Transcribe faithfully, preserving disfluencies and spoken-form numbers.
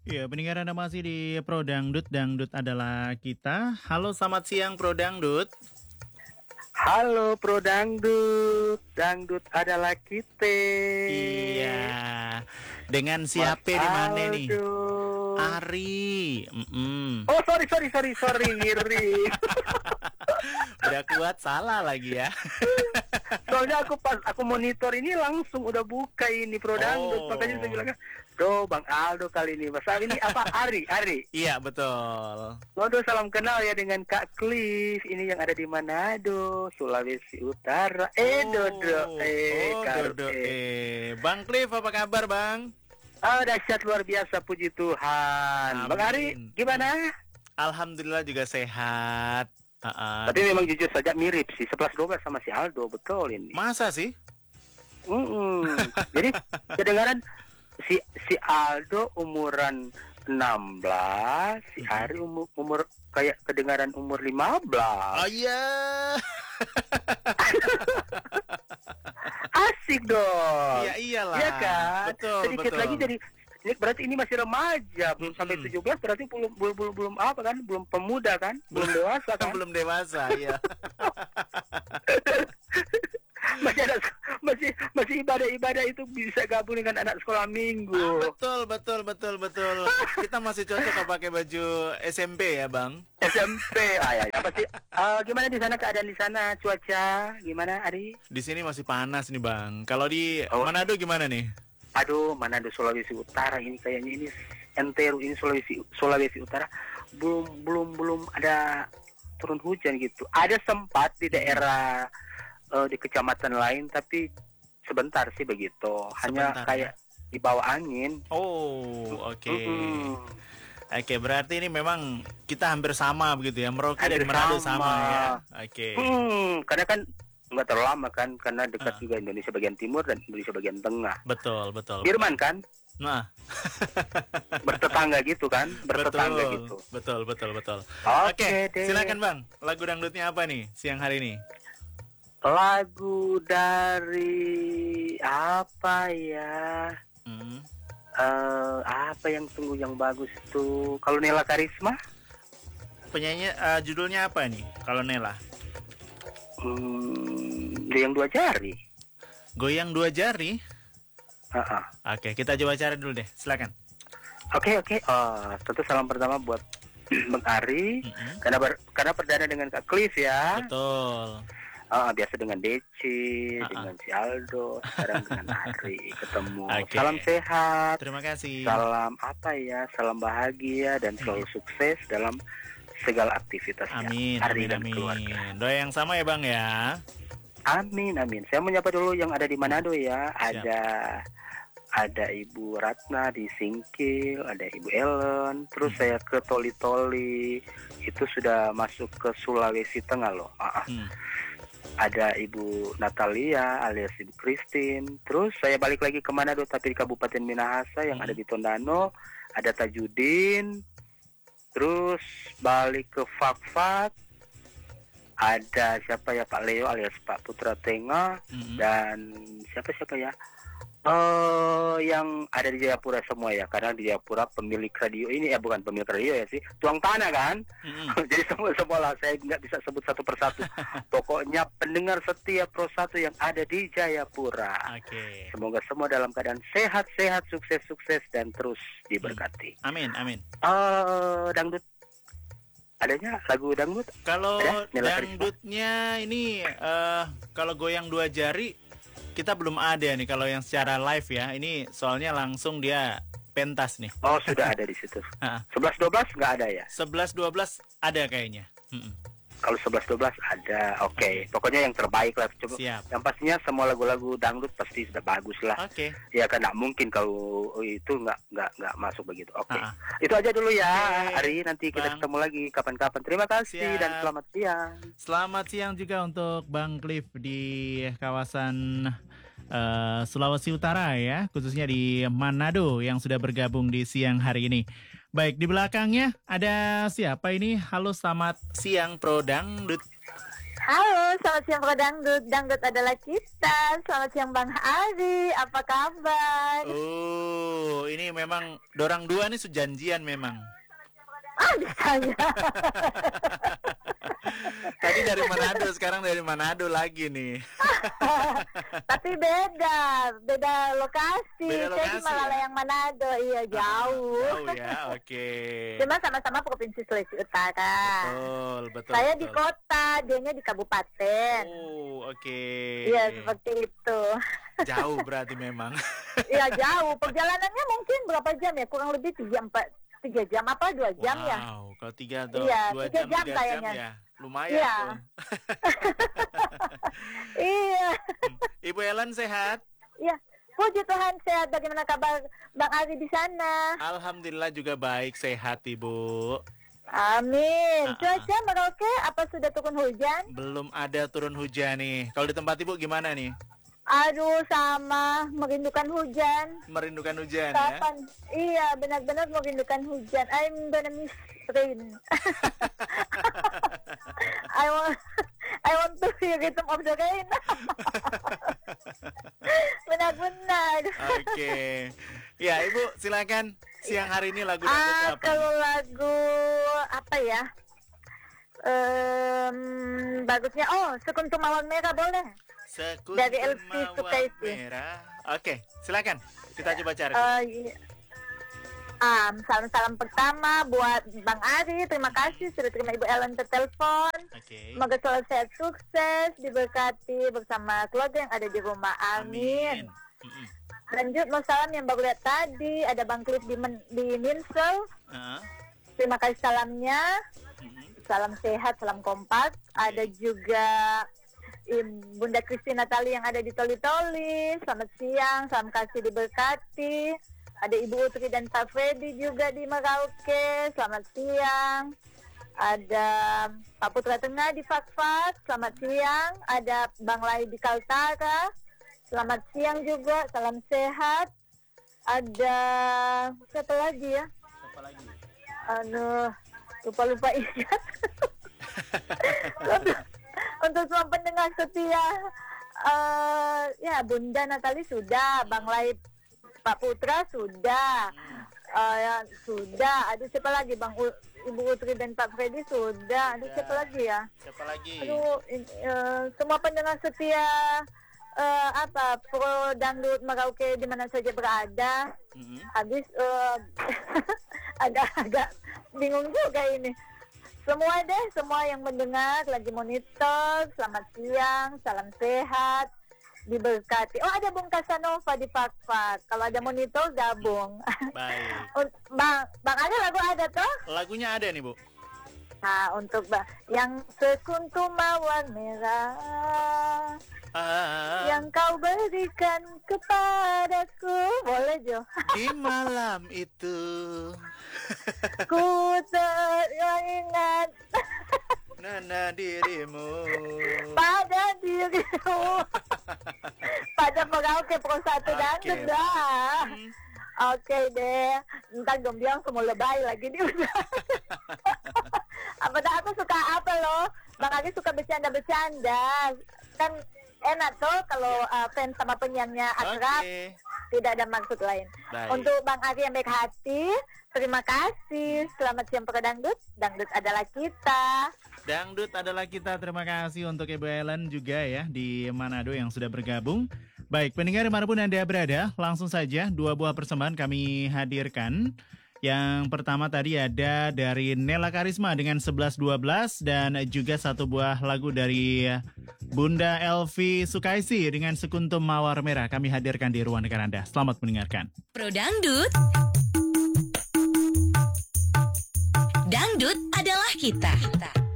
Iya, pendengar Anda masih di Pro Dangdut, Dangdut adalah kita. Halo, selamat siang Pro Dangdut. Halo Pro Dangdut, Dangdut adalah kita. Iya, dengan siapa di mana nih? Ari. Mm-mm. Oh sorry sorry sorry sorry ngiri. Udah kuat salah lagi ya. Soalnya aku pas aku monitor ini langsung udah buka ini Pro Dangdut, Oh. makanya saya bilang, "Do Bang Aldo kali ini." Mas ini apa Ari? Ari. Iya, betul. Waduh, salam kenal ya dengan Kak Cliff ini yang ada di Manado, Sulawesi Utara. Eh Oh. Dodo, eh Oh, Karo, Dodo, eh. eh. Bang Cliff, apa kabar Bang? Ah, dahsyat luar biasa, puji Tuhan. Bang Ari, Amin. gimana? Alhamdulillah juga sehat. Uh-uh. Tapi memang jujur saja mirip sih, sebelas dua belas sama si Aldo, betul ini. Masa sih? Mm-mm. Jadi kedengaran si si Aldo umuran enam belas, si Ari umur, umur kayak kedengaran umur lima belas. Oh iya. Asik dong. Iya iyalah. Iya kan? Betul, Sedikit betul. lagi jadi ini berarti ini masih remaja, belum sampai Mm-mm. tujuh belas, berarti belum belum belum belum apa kan? Belum pemuda kan? Belum dewasa kan? Belum dewasa, iya. masih ada masih masih ibadah-ibadah itu bisa gabung dengan anak sekolah Ah, minggu. betul, betul, betul, betul. Kita masih cocok kalau pakai baju S M P ya, Bang. S M P. Ah, ya, apa sih? Ah, gimana di sana keadaan di sana? Cuaca gimana, Ari? Di sini masih panas nih, Bang. Kalau di Oh. Manado gimana nih? Aduh, Manado Sulawesi Utara ini kayaknya ini Enteru ini Sulawesi Sulawesi Utara belum belum belum ada turun hujan gitu. Ada sempat di daerah eh, di kecamatan lain, tapi sebentar sih begitu. Hanya Sebentar, kayak di bawah angin. Oh, oke. Mm-mm. Oke, berarti ini memang kita hampir sama begitu ya. Merauke dan Hampir Manado sama. sama ya. Oke. Hmm, karena kan nggak terlalu lama kan, karena dekat Ah. juga Indonesia bagian timur dan Indonesia bagian tengah. Betul, betul. Birman kan, Nah, bertetangga gitu kan, bertetangga betul, gitu. betul, betul, betul. Oke deh. Silakan Bang. Lagu dangdutnya apa nih siang hari ini? Lagu dari apa ya? Hmm. Eh, apa yang tunggu yang bagus itu? Kalau Nela Karisma? Penyanyi eh, judulnya apa nih? Kalau Nela? Hmm, dia yang dua jari. Goyang dua jari. Ah, ah. Oke, kita coba cari dulu deh. Silakan. Oke oke. Oh, tentu salam pertama buat Bang Ari, Mm-mm. karena ber, karena perdana dengan Kak Cliff ya. Betul. Ah, biasa dengan Deci, Ah, ah. dengan si Aldo, sekarang dengan Ari ketemu. Oke. Salam sehat, Terima kasih. salam apa ya, salam bahagia dan selalu sukses dalam segala aktivitasnya. Amin, Ari amin, dan keluarga. amin. Doa yang sama ya Bang ya. Amin, amin. Saya menyapa dulu yang ada di Manado ya. Siap. Ada ada Ibu Ratna di Singkil, ada Ibu Ellen. Terus Hmm. saya ke Toli-Toli, itu sudah masuk ke Sulawesi Tengah loh. Ah, ah. Hmm. Ada Ibu Natalia alias Ibu Christine. Terus saya balik lagi ke Manado tapi di Kabupaten Minahasa yang Hmm. ada di Tondano. Ada Tajudin. Terus balik ke Fakfak. Ada siapa ya, Pak Leo alias Pak Putra Tengah. Mm-mm. Dan siapa-siapa ya? Eh yang ada di Jayapura semua ya, karena di Jayapura pemilik radio ini ya, bukan pemilik radio ya sih, tuang tanah kan. Mm-mm. Jadi semua semua lah, saya nggak bisa sebut satu persatu. Pokoknya pendengar setia Pro satu yang ada di Jayapura. Oke. Semoga semua dalam keadaan sehat-sehat, sukses-sukses dan terus diberkati. Amin, amin. Eh dangdut, adanya lagu dangdut? Kalau Ada? Nela Karisma? dangdutnya ini eh kalau goyang dua jari kita belum ada nih kalau yang secara live ya. Ini soalnya langsung dia pentas nih. Oh sudah ada di situ. Ah. sebelas dua belas nggak ada ya? sebelas dua belas ada kayaknya. Mm-mm. Kalau sebelas dua belas ada. Oke, Oke. Pokoknya yang terbaik lah. Coba. Siap. Yang pastinya semua lagu-lagu dangdut pasti sudah bagus lah. Oke. Ya kan nggak mungkin kalau itu nggak nggak nggak masuk begitu. Oke. Ah, ah. Itu aja dulu ya, Oke, Ari. Nanti kita Bang. ketemu lagi kapan-kapan. Terima kasih Siap. dan selamat siang. Selamat siang juga untuk Bang Cliff di kawasan eh, Sulawesi Utara ya, khususnya di Manado yang sudah bergabung di siang hari ini. Baik, di belakangnya ada siapa ini? Halo, selamat siang Pro Dangdut. Halo, selamat siang Pro Dangdut. Dangdut adalah kita. Selamat siang Bang Ari, apa kabar? Oh, ini ini memang dorang dua nih sejanjian memang. Ah, bisanya. Tadi dari Manado, sekarang dari Manado lagi nih. Tapi beda, beda lokasi. Beda Saya di lokasi, Malalayang Manado, iya jauh. Jauh ya, oke. Cuma sama-sama Provinsi Sulawesi Utara. Betul, betul. Saya betul. di kota, dianya di kabupaten. Oh, oke. Iya, seperti itu. Jauh berarti memang. Iya, jauh. Perjalanannya mungkin berapa jam ya? Kurang lebih tiga empat tiga jam apa dua jam wow, ya? kalau tiga atau Iya, dua tiga jam, jam tiga kayaknya. jam ya. Lumayan Iya. tuh. Iya. Ibu Ellen sehat? Iya. Puji Tuhan sehat. Bagaimana kabar Bang Ari di sana? Alhamdulillah juga baik, sehat Ibu. Amin. Ah, ah. Cuaca Merauke apa sudah turun hujan? Belum ada turun hujan nih. Kalau di tempat Ibu gimana nih? Aduh, sama merindukan hujan. Merindukan hujan ya? Kapan? Iya, benar-benar merindukan hujan. I'm gonna miss rain. I want, I want to hear rhythm of the rain. Benar-benar. Oke. Ya, Ibu silakan. Siang hari ini lagu dangdut Ah, apa? kalau lagu apa ya? Um, bagusnya, oh, Sekuntum Mawar Merah boleh. Sekuntum Dari Elvi Mawar Sukaisi. Merah. Oke, silakan. Kita coba cari. Uh, iya. Um, salam-salam pertama buat Bang Ari. Terima kasih sudah terima Ibu Ellen ke telepon. Oke. Semoga selalu sehat, sukses, diberkati bersama keluarga yang ada di rumah. Amin. Mm-mm. Lanjut mau salam yang baru lihat tadi. Ada Bang Cliff di, Men- di Minsel. Ah, Terima kasih salamnya. mm-mm. Salam sehat, salam kompak. Ada juga Ibu Bunda Christine Natali yang ada di Toli-Toli. Selamat siang, salam kasih diberkati. Ada Ibu Utri dan Pak Freddy juga di Merauke. Selamat siang. Ada Pak Putra Tengah di Fakfak. Selamat siang. Ada Bang Lai di Kaltara. Selamat siang juga. Salam sehat. Ada siapa lagi ya? Siapa lagi? Aduh, lupa-lupa ingat. untuk, untuk semua pendengar setia, uh, ya Bunda Natali sudah, Bang Lai, Pak Putra sudah, uh, ya, sudah. Ada siapa lagi, Bang U- Ibu Utri dan Pak Freddy sudah. Ada siapa lagi ya? Siapa lagi? Aduh, in- uh, semua pendengar setia. Uh, apa pro dangdut Merauke di mana saja berada. Mm-mm. Habis uh, agak-agak bingung juga ini. Semua deh, semua yang mendengar lagi monitor, selamat siang, salam sehat, diberkati. Oh, ada Bung Casanova di Fakfak. Kalau ada monitor gabung. Baik. Un- Bang, Bang ada lagu ada toh? Lagunya ada nih, Bu. Nah, untuk Bang yang Sekuntum Mawar Merah Ah, yang kau berikan kepadaku. Boleh, Jo? di malam itu. Ku teringat Nana dirimu. pada dirimu. Pada Merauke Pro satu Oke. dangdut dah. Hmm. Oke deh. Ntar dong bilang semua lebay lagi di udah. Apa dah aku suka apa loh? Bang Ari suka bercanda-bercanda. Kan enak tuh kalau uh, fans sama penyanyinya akrab. Oke. Tidak ada maksud lain. Baik. Untuk Bang Ari yang baik hati, terima kasih. Selamat siang para dangdut. Dangdut adalah kita. Dangdut adalah kita. Terima kasih untuk Ibu Ellen juga ya di Manado yang sudah bergabung. Baik, pendengar dimanapun Anda berada, langsung saja dua buah persembahan kami hadirkan. Yang pertama tadi ada dari Nela Karisma dengan sebelas dua belas dan juga satu buah lagu dari Bunda Elvi Sukaisi dengan Sekuntum Mawar Merah kami hadirkan di ruang dengar Anda. Selamat mendengarkan. Pro Dangdut. Dangdut adalah kita.